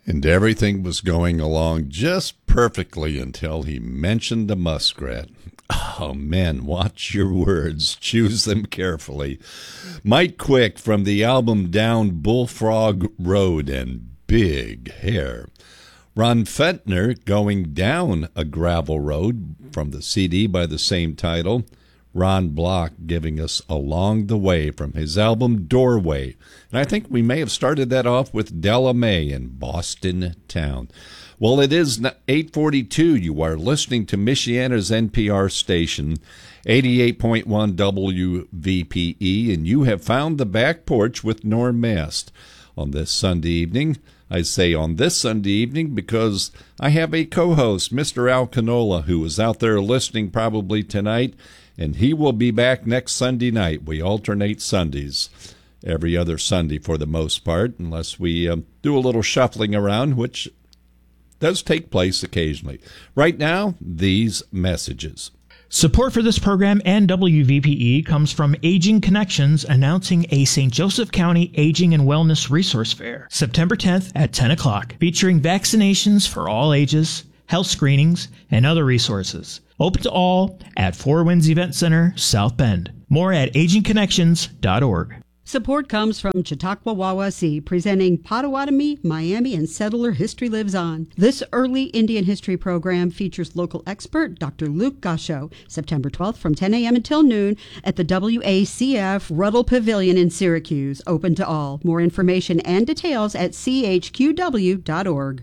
And everything was going along just perfectly until he mentioned a muskrat. Oh, men, watch your words. Choose them carefully. Mike Quick from the album Down Bullfrog Road and Big Hair. Ron Fentner, Going Down a Gravel Road from the CD by the same title. Ron Block giving us Along the Way from his album Doorway. And I think we may have started that off with Della Mae in Boston Town. Well, it is 8:42. You are listening to Michiana's NPR station, 88.1 WVPE, and you have found the back porch with Norm Mast on this Sunday evening. I say on this Sunday evening because I have a co-host, Mr. Al Canola, who is out there listening probably tonight, and he will be back next Sunday night. We alternate Sundays every other Sunday for the most part, unless we do a little shuffling around, which does take place occasionally. Right now, these messages. Support for this program and WVPE comes from Aging Connections, announcing a St. Joseph County Aging and Wellness Resource Fair, September 10th at 10 o'clock, featuring vaccinations for all ages, health screenings, and other resources. Open to all at Four Winds Event Center, South Bend. More at agingconnections.org. Support comes from Chautauqua Wawasee, presenting Potawatomi, Miami, and Settler History Lives On. This early Indian history program features local expert Dr. Luke Gasho, September 12th from 10 a.m. until noon at the WACF Ruddle Pavilion in Syracuse. Open to all. More information and details at chqw.org.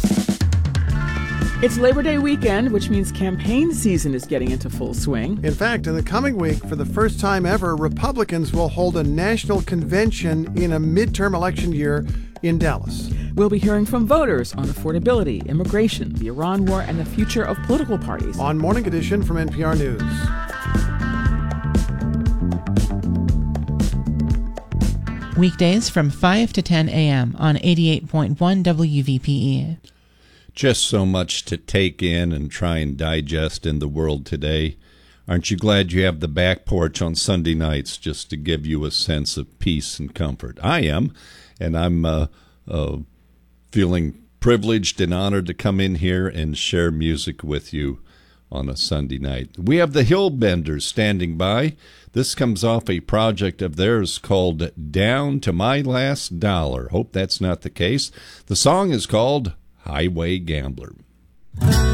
It's Labor Day weekend, which means campaign season is getting into full swing. In fact, in the coming week, for the first time ever, Republicans will hold a national convention in a midterm election year in Dallas. We'll be hearing from voters on affordability, immigration, the Iran war, and the future of political parties. On Morning Edition from NPR News. Weekdays from 5 to 10 a.m. on 88.1 WVPE. Just so much to take in and try and digest in the world today. Aren't you glad you have the back porch on Sunday nights just to give you a sense of peace and comfort? I am, and I'm feeling privileged and honored to come in here and share music with you on a Sunday night. We have the Hillbenders standing by. This comes off a project of theirs called Down to My Last Dollar. Hope that's not the case. The song is called Highway Gambler.